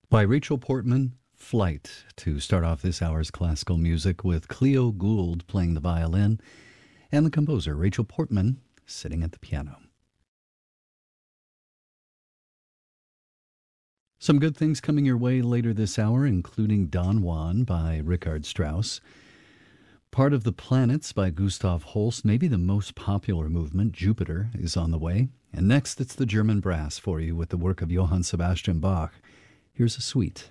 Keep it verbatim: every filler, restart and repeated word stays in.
By Rachel Portman, Flight, to start off this hour's classical music with Cleo Gould playing the violin and the composer Rachel Portman sitting at the piano. Some good things coming your way later this hour, including Don Juan by Richard Strauss, Part of the Planets by Gustav Holst, maybe the most popular movement, Jupiter, is on the way. And next, it's the German brass for you with the work of Johann Sebastian Bach. Here's a suite.